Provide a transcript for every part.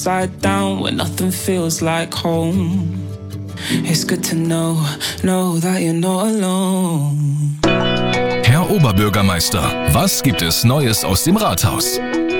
Side down when nothing feels like home. It's good to know that you're not alone. Herr Oberbürgermeister, was gibt es Neues aus dem Rathaus?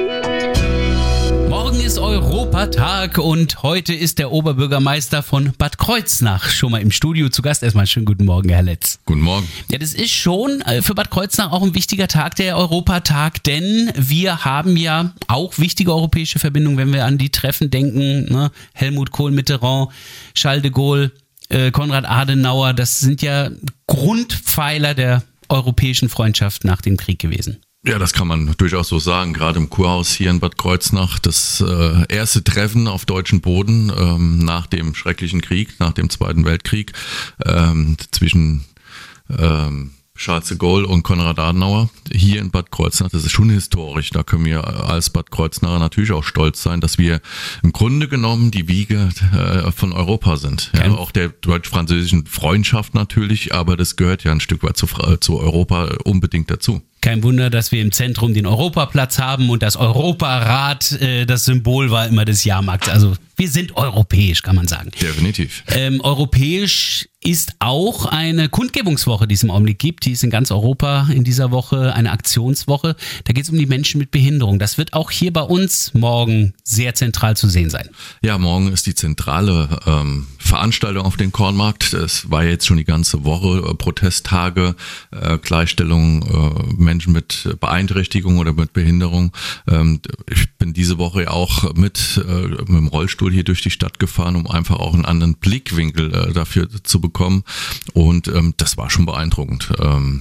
Morgen ist Europatag und heute ist der Oberbürgermeister von Bad Kreuznach schon mal im Studio zu Gast. Erstmal schönen guten Morgen, Herr Letz. Guten Morgen. Ja, das ist schon für Bad Kreuznach auch ein wichtiger Tag, der Europatag, denn wir haben ja auch wichtige europäische Verbindungen, wenn wir an die Treffen denken, ne? Helmut Kohl, Mitterrand, Charles de Gaulle, Konrad Adenauer, das sind ja Grundpfeiler der europäischen Freundschaft nach dem Krieg gewesen. Ja, das kann man durchaus so sagen. Gerade im Kurhaus hier in Bad Kreuznach, das erste Treffen auf deutschem Boden nach dem schrecklichen Krieg, nach dem Zweiten Weltkrieg zwischen Charles de Gaulle und Konrad Adenauer hier in Bad Kreuznach. Das ist schon historisch. Da können wir als Bad Kreuznacher natürlich auch stolz sein, dass wir im Grunde genommen die Wiege von Europa sind. Ja, auch der deutsch-französischen Freundschaft natürlich, aber das gehört ja ein Stück weit zu Europa unbedingt dazu. Kein Wunder, dass wir im Zentrum den Europaplatz haben und das Europarad, das Symbol war immer des Jahrmarkts. Also wir sind europäisch, kann man sagen. Definitiv. Europäisch ist auch eine Kundgebungswoche, die es im Augenblick gibt. Die ist in ganz Europa in dieser Woche eine Aktionswoche. Da geht es um die Menschen mit Behinderung. Das wird auch hier bei uns morgen sehr zentral zu sehen sein. Ja, morgen ist die zentrale Veranstaltung auf dem Kornmarkt. Es war jetzt schon die ganze Woche Protesttage, Gleichstellung, Menschen mit Beeinträchtigung oder mit Behinderung. Ich bin diese Woche auch mit dem Rollstuhl hier durch die Stadt gefahren, um einfach auch einen anderen Blickwinkel dafür zu bekommen. Und das war schon beeindruckend.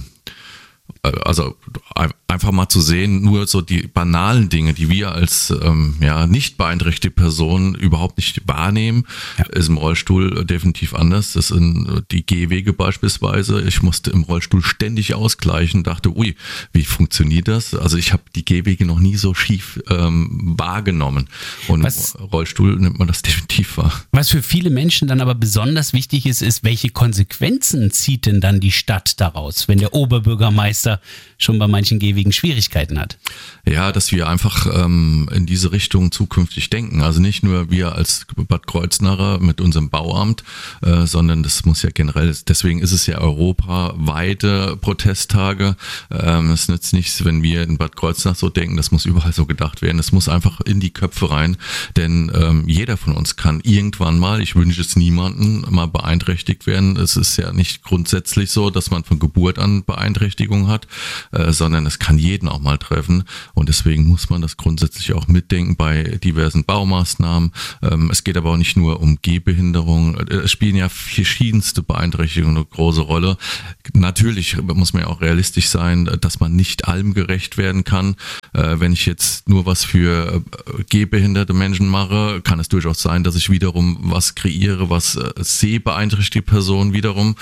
Also einfach mal zu sehen, nur so die banalen Dinge, die wir als nicht beeinträchtigte Personen überhaupt nicht wahrnehmen, ist im Rollstuhl definitiv anders. Das sind die Gehwege beispielsweise. Ich musste im Rollstuhl ständig ausgleichen, dachte, ui, wie funktioniert das? Also ich habe die Gehwege noch nie so schief wahrgenommen. Und im Rollstuhl nimmt man das definitiv wahr. Was für viele Menschen dann aber besonders wichtig ist, welche Konsequenzen zieht denn dann die Stadt daraus, wenn der Oberbürgermeister schon bei manchen Gehwegen Schwierigkeiten hat? Ja, dass wir einfach in diese Richtung zukünftig denken. Also nicht nur wir als Bad Kreuznacher mit unserem Bauamt, sondern das muss ja generell, deswegen ist es ja europaweite Protesttage. Es nützt nichts, wenn wir in Bad Kreuznach so denken, das muss überall so gedacht werden. Das muss einfach in die Köpfe rein, denn jeder von uns kann irgendwann mal, ich wünsche es niemanden, mal beeinträchtigt werden. Es ist ja nicht grundsätzlich so, dass man von Geburt an Beeinträchtigung hat, sondern es kann jeden auch mal treffen und deswegen muss man das grundsätzlich auch mitdenken bei diversen Baumaßnahmen. Es geht aber auch nicht nur um Gehbehinderung, es spielen ja verschiedenste Beeinträchtigungen eine große Rolle. Natürlich muss man ja auch realistisch sein, dass man nicht allem gerecht werden kann. Wenn ich jetzt nur was für gehbehinderte Menschen mache, kann es durchaus sein, dass ich wiederum was kreiere, was sehbeeinträchtigte Personen wiederum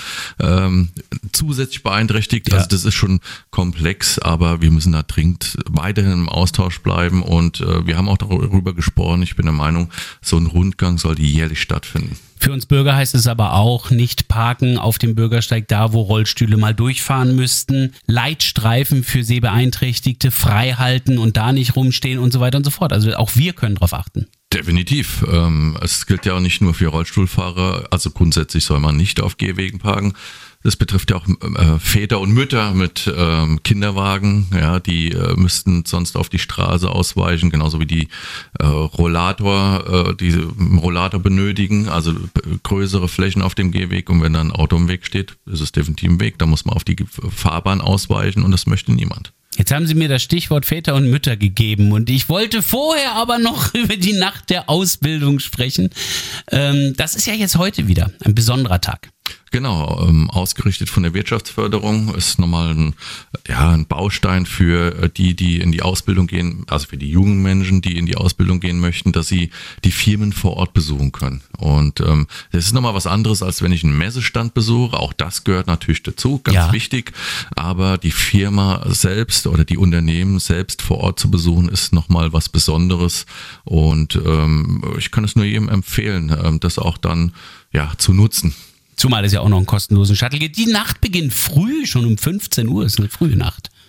zusätzlich beeinträchtigt. Ja. Also das ist schon komplex, aber wir müssen da dringend weiterhin im Austausch bleiben und wir haben auch darüber gesprochen. Ich bin der Meinung, so ein Rundgang sollte jährlich stattfinden. Für uns Bürger heißt es aber auch, nicht parken auf dem Bürgersteig da, wo Rollstühle mal durchfahren müssten, Leitstreifen für Sehbeeinträchtigte frei halten und da nicht rumstehen und so weiter und so fort. Also auch wir können darauf achten. Definitiv. Es gilt ja auch nicht nur für Rollstuhlfahrer, also grundsätzlich soll man nicht auf Gehwegen parken. Das betrifft ja auch Väter und Mütter mit Kinderwagen, ja, die müssten sonst auf die Straße ausweichen, genauso wie die Rollator benötigen, also größere Flächen auf dem Gehweg und wenn dann ein Auto im Weg steht, ist es definitiv im Weg, da muss man auf die Fahrbahn ausweichen und das möchte niemand. Jetzt haben Sie mir das Stichwort Väter und Mütter gegeben und ich wollte vorher aber noch über die Nacht der Ausbildung sprechen. Das ist ja jetzt heute wieder ein besonderer Tag. Genau, ausgerichtet von der Wirtschaftsförderung ist nochmal ein Baustein für die in die Ausbildung gehen, also für die jungen Menschen, die in die Ausbildung gehen möchten, dass sie die Firmen vor Ort besuchen können. Und das ist nochmal was anderes, als wenn ich einen Messestand besuche. Auch das gehört natürlich dazu, ganz wichtig. Aber die Firma selbst oder die Unternehmen selbst vor Ort zu besuchen, ist nochmal was Besonderes. Und ich kann es nur jedem empfehlen, das auch dann zu nutzen. Zumal es ja auch noch einen kostenlosen Shuttle gibt. Die Nacht beginnt früh, schon um 15 Uhr, ist eine frühe Nacht.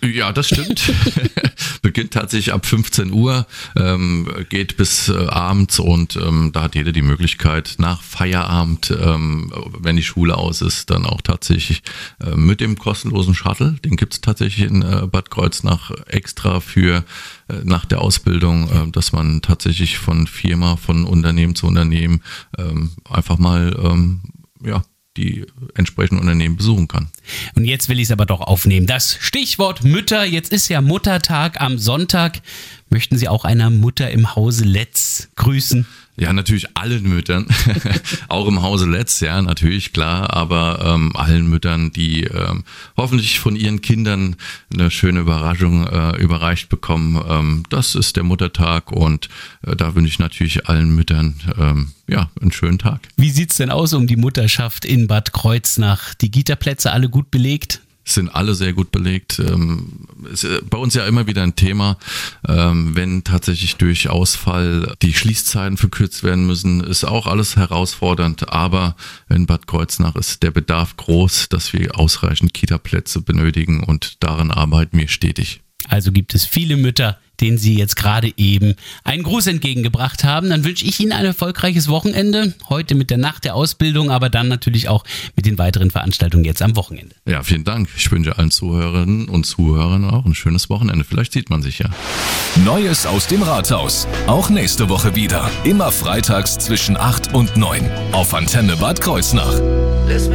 Ja, das stimmt. Beginnt tatsächlich ab 15 Uhr, geht bis abends und da hat jeder die Möglichkeit nach Feierabend, wenn die Schule aus ist, dann auch tatsächlich mit dem kostenlosen Shuttle, den gibt's tatsächlich in Bad Kreuznach extra für nach der Ausbildung, dass man tatsächlich von Firma, von Unternehmen zu Unternehmen einfach mal die entsprechenden Unternehmen besuchen kann. Und jetzt will ich es aber doch aufnehmen. Das Stichwort Mütter. Jetzt ist ja Muttertag am Sonntag. Möchten Sie auch einer Mutter im Hause Letz grüßen? Ja, natürlich allen Müttern, auch im Hause Letz, ja, natürlich, klar, aber allen Müttern, die hoffentlich von ihren Kindern eine schöne Überraschung überreicht bekommen. Das ist der Muttertag und da wünsche ich natürlich allen Müttern einen schönen Tag. Wie sieht's denn aus um die Mutterschaft in Bad Kreuznach? Die Kita-Plätze alle gut belegt? Sind alle sehr gut belegt. Ist bei uns ja immer wieder ein Thema, wenn tatsächlich durch Ausfall die Schließzeiten verkürzt werden müssen, ist auch alles herausfordernd. Aber in Bad Kreuznach ist der Bedarf groß, dass wir ausreichend Kita-Plätze benötigen und daran arbeiten wir stetig. Also gibt es viele Mütter, denen Sie jetzt gerade eben einen Gruß entgegengebracht haben. Dann wünsche ich Ihnen ein erfolgreiches Wochenende. Heute mit der Nacht der Ausbildung, aber dann natürlich auch mit den weiteren Veranstaltungen jetzt am Wochenende. Ja, vielen Dank. Ich wünsche allen Zuhörerinnen und Zuhörern auch ein schönes Wochenende. Vielleicht sieht man sich ja. Neues aus dem Rathaus. Auch nächste Woche wieder. Immer freitags zwischen 8 und 9. Auf Antenne Bad Kreuznach.